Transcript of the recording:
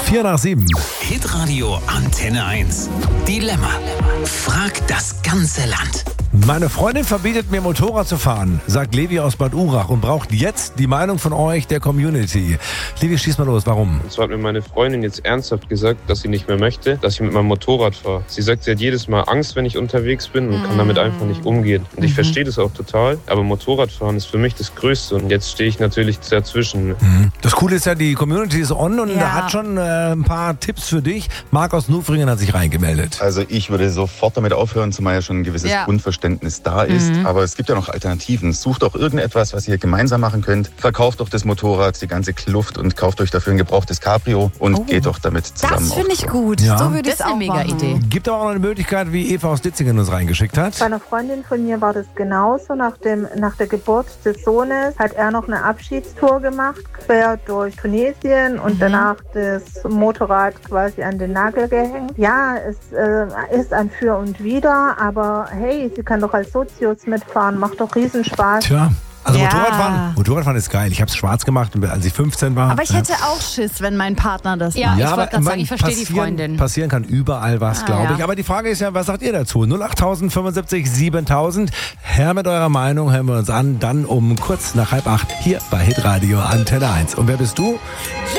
7:04. Hitradio Antenne 1. Dilemma. Frag das ganze Land. Meine Freundin verbietet mir Motorrad zu fahren, sagt Levi aus Bad Urach und braucht jetzt die Meinung von euch, der Community. Levi, schieß mal los, warum? Und zwar hat mir meine Freundin jetzt ernsthaft gesagt, dass sie nicht mehr möchte, dass ich mit meinem Motorrad fahre. Sie sagt, sie hat jedes Mal Angst, wenn ich unterwegs bin und kann damit einfach nicht umgehen. Und ich verstehe das auch total, aber Motorradfahren ist für mich das Größte und jetzt stehe ich natürlich dazwischen. Das Coole ist ja, die Community ist on und da hat schon ein paar Tipps für dich. Marc aus Nufringen hat sich reingemeldet. Also ich würde sofort damit aufhören, zumal ja schon ein gewisses Grundverständnis da ist. Aber es gibt ja noch Alternativen. Sucht doch irgendetwas, was ihr gemeinsam machen könnt. Verkauft doch das Motorrad, die ganze Kluft und kauft euch dafür ein gebrauchtes Cabrio und geht doch damit zusammen. Das finde ich gut. Ja. So würde ich Das es ist eine auch mega machen. Idee. Gibt aber auch noch eine Möglichkeit, wie Eva aus Ditzingen uns reingeschickt hat. Bei einer Freundin von mir war das genauso. Nach der Geburt des Sohnes hat er noch eine Abschiedstour gemacht, quer durch Tunesien und danach das Motorrad quasi an den Nagel gehängt. Ja, es ist ein Für und Wider, aber hey, sie kann doch als Sozius mitfahren, macht doch Riesenspaß. Tja. Also Ja. Motorradfahren ist geil. Ich habe es schwarz gemacht, als ich 15 war. Aber ich hätte auch Schiss, wenn mein Partner das Ja, macht. ich wollte gerade sagen, ich verstehe die passieren- Freundin. Passieren kann überall was, glaube ich. ja. Aber die Frage ist ja, was sagt ihr dazu? 08000 75 7000. Her mit eurer Meinung, hören wir uns an. Dann um kurz nach 7:30 hier bei Hitradio Antenne 1. Und wer bist du?